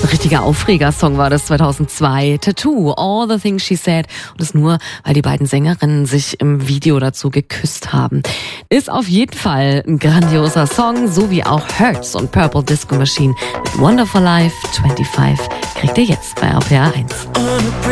Ein richtiger Aufreger-Song war das 2002. Tattoo, All the Things She Said. Und das nur, weil die beiden Sängerinnen sich im Video dazu geküsst haben. Ist auf jeden Fall ein grandioser Song, so wie auch Hurts und Purple Disco Machine mit Wonderful Life 25 kriegt ihr jetzt bei RPR 1.